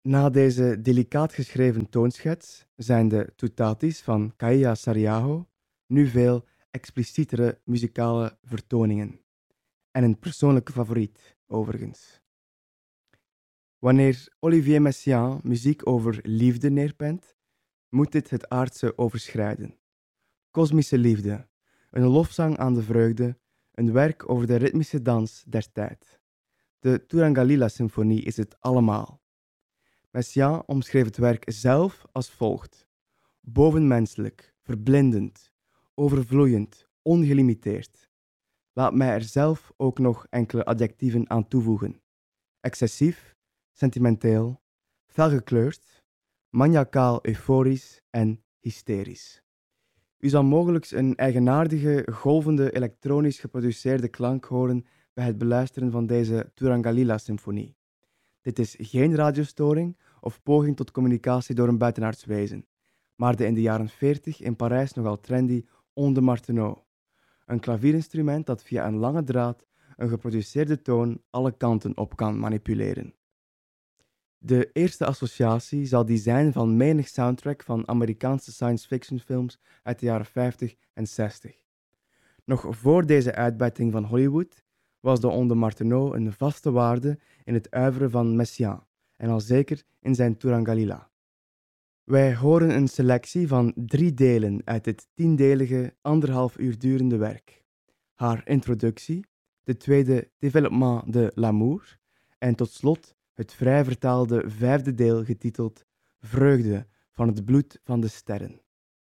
Na deze delicaat geschreven toonschets zijn de toutatis van Kaija Saariaho nu veel explicietere muzikale vertoningen. En een persoonlijke favoriet, overigens. Wanneer Olivier Messiaen muziek over liefde neerpent, moet dit het aardse overschrijden. Kosmische liefde, een lofzang aan de vreugde, een werk over de ritmische dans der tijd. De Turangalila-symfonie is het allemaal. Messiaen omschreef het werk zelf als volgt: bovenmenselijk, verblindend, overvloeiend, ongelimiteerd. Laat mij er zelf ook nog enkele adjectieven aan toevoegen: excessief, sentimenteel, felgekleurd, maniacaal euforisch en hysterisch. U zal mogelijk een eigenaardige, golvende, elektronisch geproduceerde klank horen bij het beluisteren van deze Turangalila-symfonie. Dit is geen radiostoring of poging tot communicatie door een buitenaards wezen, maar de in de jaren 40 in Parijs nogal trendy onde marteneau. Een klavierinstrument dat via een lange draad een geproduceerde toon alle kanten op kan manipuleren. De eerste associatie zal die zijn van menig soundtrack van Amerikaanse science fiction films uit de jaren 50 en 60. Nog voor deze uitbuiting van Hollywood was de onde marteneau een vaste waarde in het oeuvre van Messiaen en al zeker in zijn Turangalila. Wij horen een selectie van 3 delen uit dit 10-delige, 1,5 uur durende werk. Haar introductie, de tweede Développement de l'amour en tot slot het vrij vertaalde 5e deel getiteld Vreugde van het bloed van de sterren.